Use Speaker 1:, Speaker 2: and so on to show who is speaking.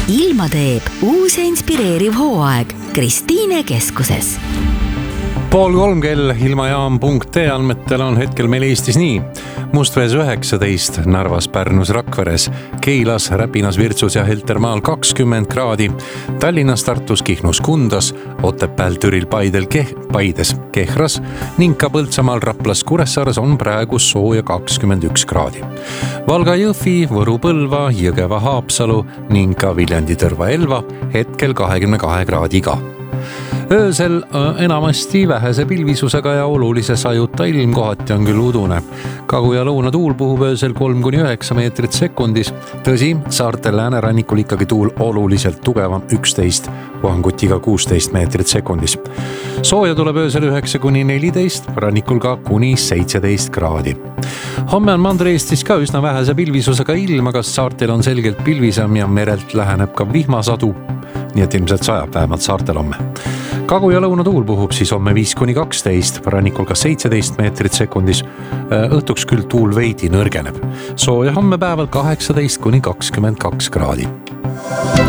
Speaker 1: ilma teeb uus ja inspireeriv hooaeg Kristiine keskuses.
Speaker 2: 2:30 kell ilmajaam.ee andmetel on hetkel meil Eestis nii. Mustvees 19, Narvas, Pärnus, Rakveres, Keilas, Räpinas, Virtsus ja Heltermaal 20 kraadi, Tallinnas, Tartus, Kihnus, Kundas, Otepääl, Türil, Paides, Kehras ning ka Põltsamaal, Raplas, Kuressaares on praegu sooja 21 kraadi. Valga, Jõhvi, Võru, Põlva, Jõgeva, Haapsalu ning ka Viljandi, Tõrva, Elva hetkel 22 kraadiga. Öösel enamasti vähese pilvisusega ja olulise sajuta ilm, kohati on küll udune. Kagu- ja lõunatuul puhub öösel 3-9 meetrit sekundis. Tõsi, saartel läänerannikul ikkagi tuul oluliselt tugevam 11, puhangutiga 16 meetrit sekundis. Sooja tuleb öösel 9-14, rannikul ka kuni 17 kraadi. Homme on Mandri-Eestis ka üsna vähese pilvisusega ilm, aga saartel on selgelt pilvisam ja merelt läheneb ka vihmasadu. Nii et ilmselt sajab vähemalt saartel homme. Kagu- ja lõunatuul puhub siis homme 5-12, rannikul ka 17 meetrit sekundis. Õhtuks küll tuul veidi nõrgeneb. Sooja homme päeval 18-22 kraadi.